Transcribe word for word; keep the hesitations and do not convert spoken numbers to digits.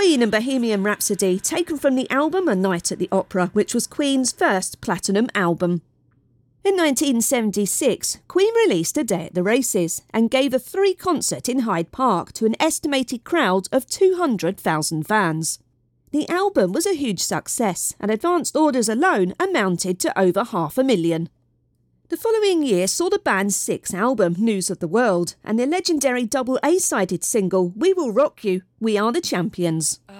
Queen and Bohemian Rhapsody, taken from the album A Night at the Opera, which was Queen's first platinum album. In nineteen seventy-six, Queen released A Day at the Races and gave a free concert in Hyde Park to an estimated crowd of two hundred thousand fans. The album was a huge success, and advanced orders alone amounted to over half a million. The following year saw the band's sixth album, News of the World, and the legendary double A-sided single We Will Rock You, We Are the Champions.